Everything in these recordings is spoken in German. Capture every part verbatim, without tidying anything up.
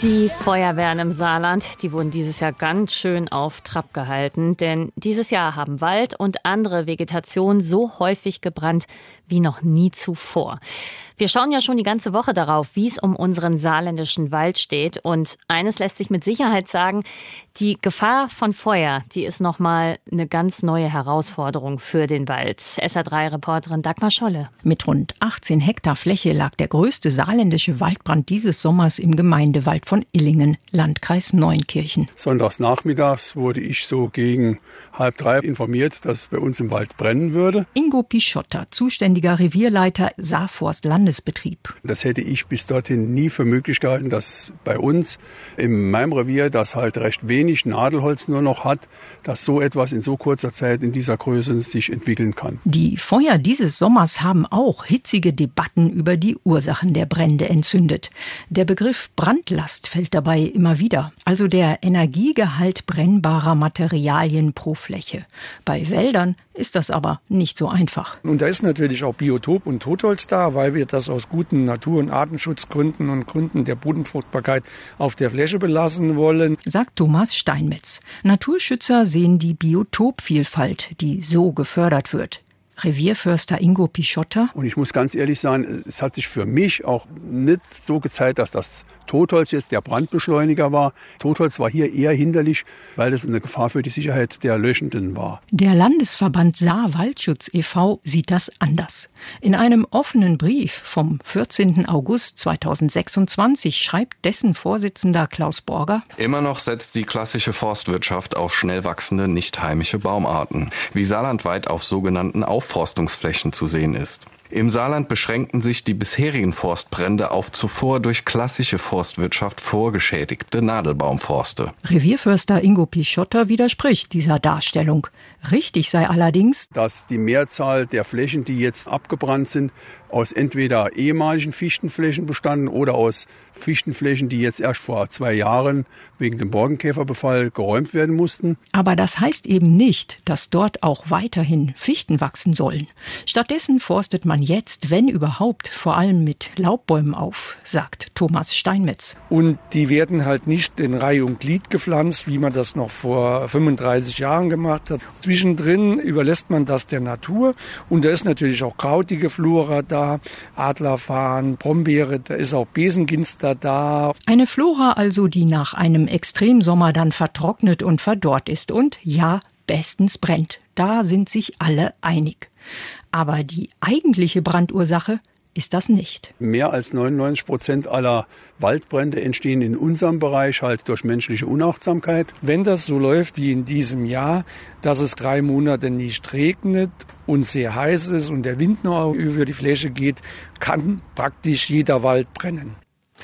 Die Feuerwehren im Saarland, die wurden dieses Jahr ganz schön auf Trab gehalten, denn dieses Jahr haben Wald und andere Vegetation so häufig gebrannt wie noch nie zuvor. Wir schauen ja schon die ganze Woche darauf, wie es um unseren saarländischen Wald steht. Und eines lässt sich mit Sicherheit sagen, die Gefahr von Feuer, die ist nochmal eine ganz neue Herausforderung für den Wald. S R drei Reporterin Dagmar Scholle. Mit rund achtzehn Hektar Fläche lag der größte saarländische Waldbrand dieses Sommers im Gemeindewald von Illingen, Landkreis Neunkirchen. Sonntags nachmittags wurde ich so gegen halb drei informiert, dass es bei uns im Wald brennen würde. Ingo Pischotter, zuständiger Revierleiter Saarforst Landesbetrieb. Das hätte ich bis dorthin nie für möglich gehalten, dass bei uns in meinem Revier, das halt recht wenig Nadelholz nur noch hat, dass so etwas in so kurzer Zeit in dieser Größe sich entwickeln kann. Die Feuer dieses Sommers haben auch hitzige Debatten über die Ursachen der Brände entzündet. Der Begriff Brandlast fällt dabei immer wieder, also der Energiegehalt brennbarer Materialien pro Fläche. Bei Wäldern ist das aber nicht so einfach. Und da ist natürlich auch Biotop und Totholz da, weil wir das aus guten Natur- und Artenschutzgründen und Gründen der Bodenfruchtbarkeit auf der Fläche belassen wollen, sagt Thomas Steinmetz. Naturschützer sehen die Biotopvielfalt, die so gefördert wird. Revierförster Ingo Pischotter. Und ich muss ganz ehrlich sagen, es hat sich für mich auch nicht so gezeigt, dass das Totholz jetzt der Brandbeschleuniger war. Totholz war hier eher hinderlich, weil es eine Gefahr für die Sicherheit der Löschenden war. Der Landesverband Saar-Waldschutz e V sieht das anders. In einem offenen Brief vom vierzehnten August zweitausendsechsundzwanzig schreibt dessen Vorsitzender Klaus Borger: Immer noch setzt die klassische Forstwirtschaft auf schnell wachsende, nicht heimische Baumarten, wie saarlandweit auf sogenannten Aufforstungsflächen zu sehen ist. Im Saarland beschränkten sich die bisherigen Forstbrände auf zuvor durch klassische Forstwirtschaft vorgeschädigte Nadelbaumforste. Revierförster Ingo Pischotter widerspricht dieser Darstellung. Richtig sei allerdings, dass die Mehrzahl der Flächen, die jetzt abgebrannt sind, aus entweder ehemaligen Fichtenflächen bestanden oder aus Fichtenflächen, die jetzt erst vor zwei Jahren wegen dem Borkenkäferbefall geräumt werden mussten. Aber das heißt eben nicht, dass dort auch weiterhin Fichten wachsen sollen. Stattdessen forstet man jetzt, wenn überhaupt, vor allem mit Laubbäumen auf, sagt Thomas Steinmetz. Und die werden halt nicht in Reihe und Glied gepflanzt, wie man das noch vor fünfunddreißig Jahren gemacht hat. Zwischendrin überlässt man das der Natur. Und da ist natürlich auch krautige Flora da, Adlerfarn, Brombeere, da ist auch Besenginster da. Eine Flora also, die nach einem Extremsommer dann vertrocknet und verdorrt ist und, ja, bestens brennt. Da sind sich alle einig. Aber die eigentliche Brandursache ist das nicht. Mehr als neunundneunzig Prozent aller Waldbrände entstehen in unserem Bereich halt durch menschliche Unachtsamkeit. Wenn das so läuft wie in diesem Jahr, dass es drei Monate nicht regnet und sehr heiß ist und der Wind noch über die Fläche geht, kann praktisch jeder Wald brennen.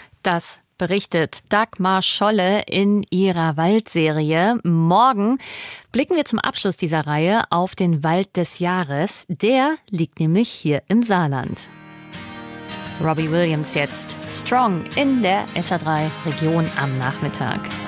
Das berichtet Dagmar Scholle in ihrer Waldserie. Morgen blicken wir zum Abschluss dieser Reihe auf den Wald des Jahres. Der liegt nämlich hier im Saarland. Robbie Williams jetzt Strong in der S R drei Region am Nachmittag.